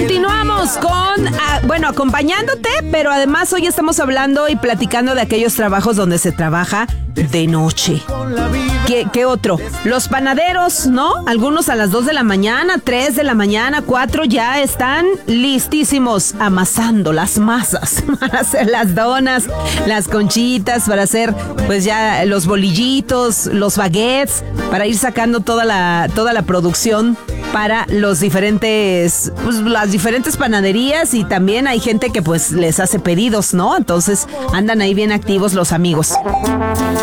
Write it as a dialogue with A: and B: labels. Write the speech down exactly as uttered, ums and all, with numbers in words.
A: Continuamos con, ah, bueno, acompañándote, pero además hoy estamos hablando y platicando de aquellos trabajos donde se trabaja de noche. ¿Qué, qué otro? Los panaderos, ¿no? Algunos a las dos de la mañana, tres de la mañana, cuatro ya están listísimos amasando las masas para hacer las donas, las conchitas, para hacer pues ya los bolillitos, los baguettes, para ir sacando toda la, toda la producción para los diferentes, pues las diferentes panaderías, y también hay gente que pues les hace pedidos, ¿no? Entonces andan ahí bien activos los amigos.